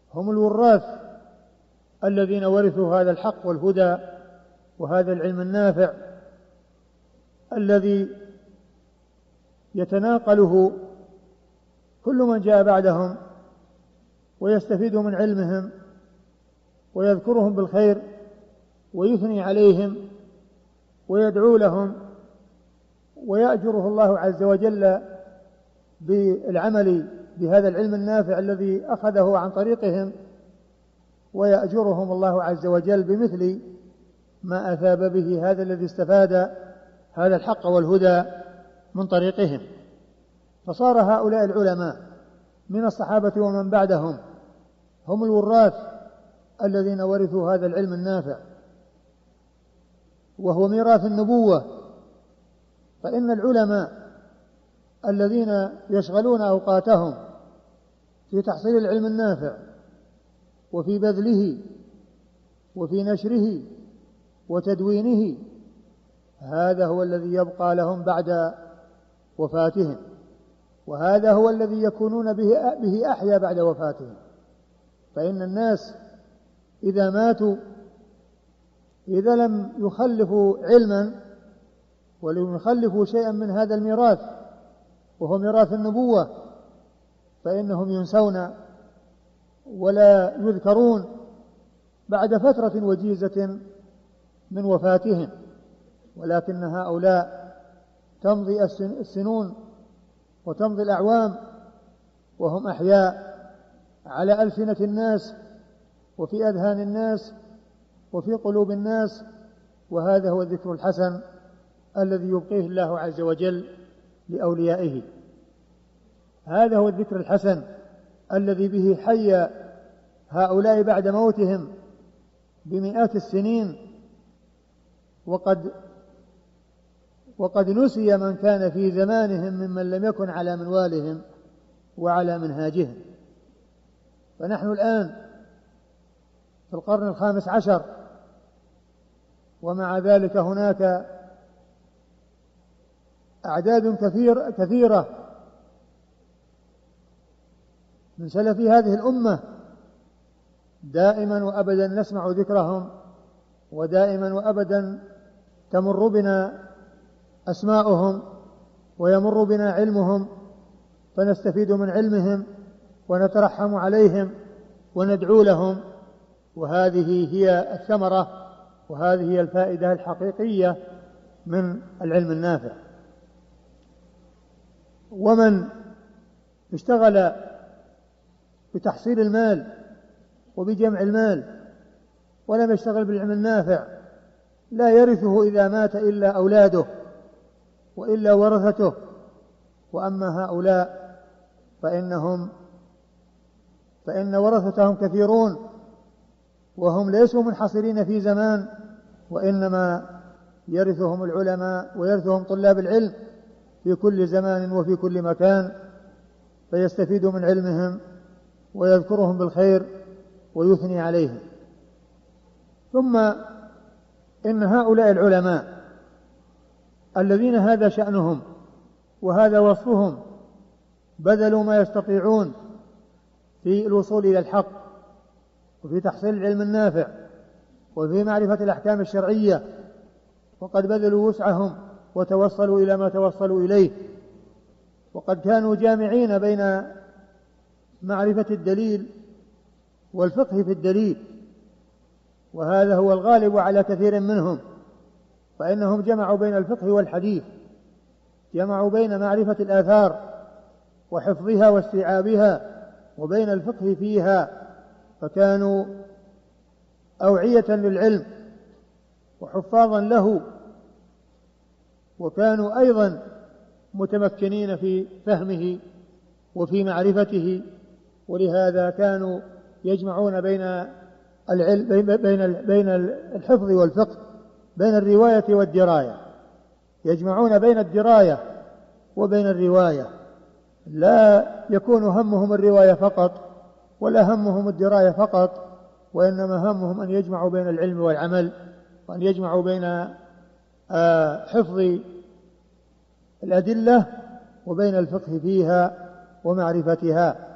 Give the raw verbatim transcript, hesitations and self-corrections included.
هم الوراث الذين ورثوا هذا الحق والهدى وهذا العلم النافع الذي يتناقله كل من جاء بعدهم ويستفيد من علمهم ويذكرهم بالخير ويثني عليهم ويدعو لهم، ويأجره الله عز وجل بالعمل بهذا العلم النافع الذي أخذه عن طريقهم، ويأجرهم الله عز وجل بمثل ما أثاب به هذا الذي استفاد هذا الحق والهدى من طريقهم. فصار هؤلاء العلماء من الصحابة ومن بعدهم هم الوراث الذين ورثوا هذا العلم النافع، وهو ميراث النبوة. فإن العلماء الذين يشغلون أوقاتهم في تحصيل العلم النافع وفي بذله وفي نشره وتدوينه، هذا هو الذي يبقى لهم بعد وفاتهم، وهذا هو الذي يكونون به, به أحيا بعد وفاتهم. فإن الناس إذا ماتوا إذا لم يخلفوا علما ولم يخلفوا شيئا من هذا الميراث وهو ميراث النبوة، فإنهم ينسون ولا يذكرون بعد فترة وجيزة من وفاتهم. ولكن هؤلاء تمضي السنون وتمضي الأعوام وهم أحياء على ألسنة الناس وفي أذهان الناس وفي قلوب الناس، وهذا هو الذكر الحسن الذي يبقيه الله عز وجل لأوليائه. هذا هو الذكر الحسن الذي به حي هؤلاء بعد موتهم بمئات السنين، وقد وقد نسي من كان في زمانهم ممن لم يكن على منوالهم وعلى منهاجهم. فنحن الآن في القرن الخامس عشر، ومع ذلك هناك أعداد كثير كثيرة من سلف هذه الأمة دائما وأبدا نسمع ذكرهم، ودائما وأبدا تمر بنا أسماؤهم ويمر بنا علمهم، فنستفيد من علمهم ونترحم عليهم وندعو لهم. وهذه هي الثمرة وهذه هي الفائدة الحقيقية من العلم النافع. ومن اشتغل بتحصيل المال وبجمع المال ولم يشتغل بالعلم النافع لا يرثه إذا مات إلا أولاده وإلا ورثته. وأما هؤلاء فإنهم فإن ورثتهم كثيرون، وهم ليسوا منحصرين في زمان، وإنما يرثهم العلماء ويرثهم طلاب العلم في كل زمان وفي كل مكان، فيستفيد من علمهم ويذكرهم بالخير ويثني عليهم. ثم إن هؤلاء العلماء الذين هذا شأنهم وهذا وصفهم بذلوا ما يستطيعون في الوصول إلى الحق وفي تحصيل العلم النافع وفي معرفة الأحكام الشرعية، وقد بذلوا وسعهم وتوصلوا إلى ما توصلوا إليه، وقد كانوا جامعين بين معرفة الدليل والفقه في الدليل، وهذا هو الغالب على كثير منهم، فإنهم جمعوا بين الفقه والحديث، جمعوا بين معرفة الآثار وحفظها واستيعابها وبين الفقه فيها، فكانوا أوعية للعلم وحفاظا له، وكانوا أيضا متمكنين في فهمه وفي معرفته. ولهذا كانوا يجمعون بين العلم بين بين الحفظ والفقه، بين الرواية والدراية، يجمعون بين الدراية وبين الرواية، لا يكون همهم الرواية فقط ولا همهم الدراية فقط، وإنما همهم أن يجمعوا بين العلم والعمل، وأن يجمعوا بين حفظ الأدلة وبين الفقه فيها ومعرفتها.